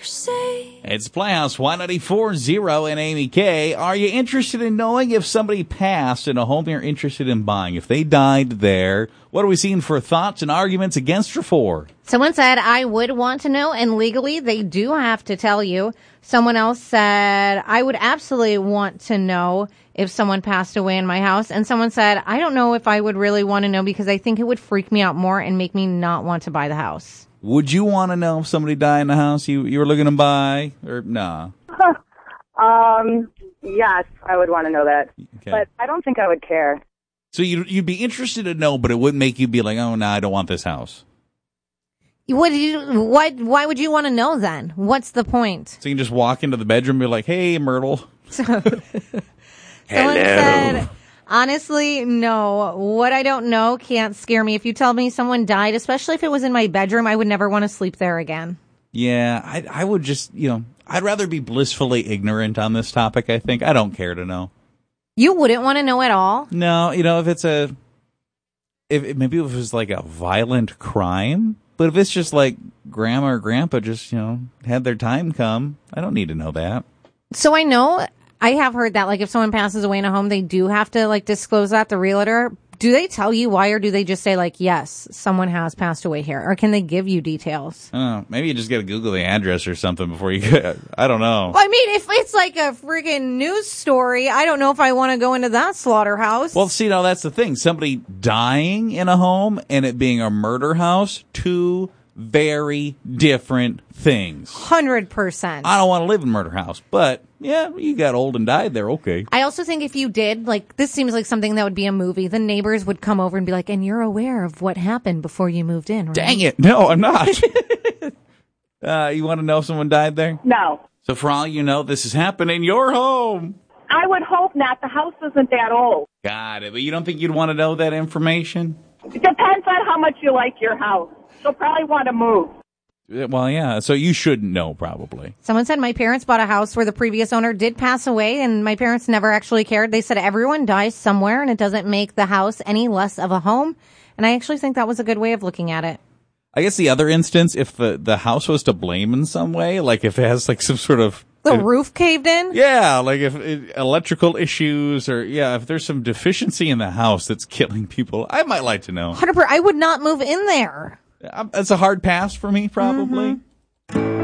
say. It's Playhouse 194.0 and Amy K. Are you interested in knowing if somebody passed in a home you're interested in buying? If they died there, what are we seeing for thoughts and arguments against or for? Someone said, I would want to know, and legally they do have to tell you. Someone else said, I would absolutely want to know if someone passed away in my house. And someone said, I don't know if I would really want to know because I think it would freak me out more and make me not want to buy the house. Would you want to know if somebody died in the house you were looking to buy, or nah? Yes, I would want to know that. Okay. But I don't think I would care. So you'd be interested to know, but it wouldn't make you be like, oh, no, I don't want this house. Why would you want to know then? What's the point? So you can just walk into the bedroom and be like, hey, Myrtle. Someone said, honestly, no. What I don't know can't scare me. If you tell me someone died, especially if it was in my bedroom, I would never want to sleep there again. Yeah, I would just, I'd rather be blissfully ignorant on this topic, I think. I don't care to know. You wouldn't want to know at all? No, if it's maybe if it was like a violent crime, but if it's just like grandma or grandpa just, had their time come, I don't need to know that. So I have heard that, like, if someone passes away in a home, they do have to, like, disclose that, the realtor. Do they tell you why, or do they just say, like, yes, someone has passed away here? Or can they give you details? I don't know. Maybe you just got to Google the address or something before you go. I don't know. Well, I mean, if it's like a freaking news story, I don't know if I want to go into that slaughterhouse. Well, see, now that's the thing. Somebody dying in a home and it being a murder house, two very different things. 100%. I don't want to live in a murder house, but yeah, you got old and died there. Okay. I also think if you did, like, this seems like something that would be a movie. The neighbors would come over and be like, and you're aware of what happened before you moved in, right? Dang it. No, I'm not. You want to know if someone died there? No. So for all you know, this has happened in your home. I would hope not. The house isn't that old. Got it. But you don't think you'd want to know that information? It depends on how much you like your house. You'll probably want to move. Well, yeah. So you shouldn't know, probably. Someone said my parents bought a house where the previous owner did pass away, and my parents never actually cared. They said everyone dies somewhere, and it doesn't make the house any less of a home. And I actually think that was a good way of looking at it. I guess the other instance, if the house was to blame in some way, like if it has like some sort of... The roof caved in? Yeah, like if electrical issues or, if there's some deficiency in the house that's killing people, I might like to know. 100%. I would not move in there. It's a hard pass for me, probably. Mm-hmm.